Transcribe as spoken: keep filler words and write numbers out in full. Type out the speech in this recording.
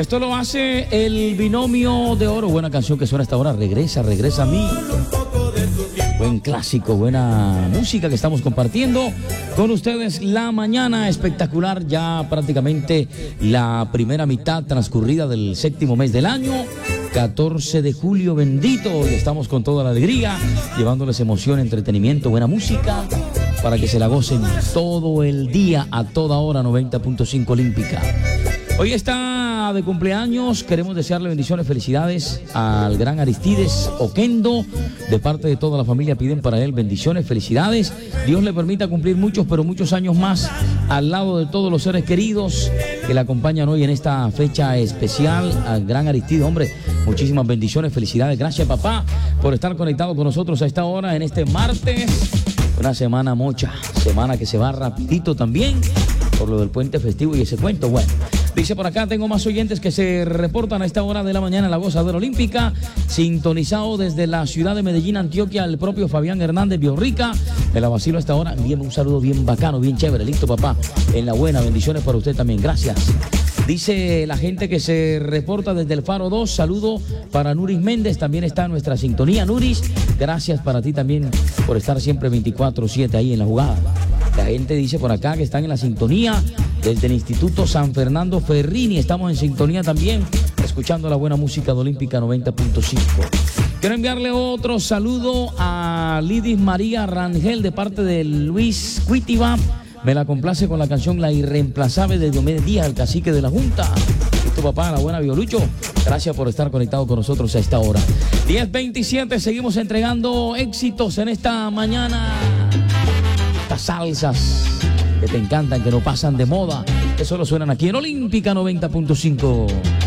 Esto lo hace el Binomio de Oro. Buena canción que suena a esta hora. Regresa, regresa a mí. Buen clásico, buena música que estamos compartiendo con ustedes. La mañana espectacular, ya prácticamente la primera mitad transcurrida del séptimo mes del año. catorce de julio, bendito. Y estamos con toda la alegría, llevándoles emoción, entretenimiento, buena música, para que se la gocen todo el día, a toda hora. Noventa punto cinco Olímpica. Hoy está de cumpleaños. Queremos desearle bendiciones, felicidades al gran Aristides Oquendo. De parte de toda la familia piden para él bendiciones, felicidades. Dios le permita cumplir muchos, pero muchos años más al lado de todos los seres queridos que le acompañan hoy en esta fecha especial. Al gran Aristides, hombre, muchísimas bendiciones, felicidades. Gracias, papá, por estar conectado con nosotros a esta hora en este martes. Una semana mocha, semana que se va rapidito también por lo del puente festivo y ese cuento. Bueno, dice por acá, tengo más oyentes que se reportan a esta hora de la mañana en la Gozadera Olímpica, sintonizado desde la ciudad de Medellín, Antioquia, el propio Fabián Hernández Biorrica. Me la vacilo a esta hora. Envíeme un saludo bien bacano, bien chévere. Listo, papá. En la buena, bendiciones para usted también. Gracias. Dice la gente que se reporta desde el Faro dos, saludo para Nuris Méndez, también está en nuestra sintonía. Nuris, gracias para ti también por estar siempre veinticuatro siete ahí en la jugada. La gente dice por acá que están en la sintonía desde el Instituto San Fernando Ferrini, estamos en sintonía también, escuchando la buena música de Olímpica noventa punto cinco. Quiero enviarle otro saludo a Lidis María Rangel de parte de Luis Cuitiba. Me la complace con la canción La Irreemplazable de Diomedes Díaz, el cacique de la Junta. Listo, papá, la buena Violucho. Gracias por estar conectado con nosotros a esta hora. diez veintisiete, seguimos entregando éxitos en esta mañana. Estas salsas que te encantan, que no pasan de moda, que solo suenan aquí en Olímpica noventa punto cinco.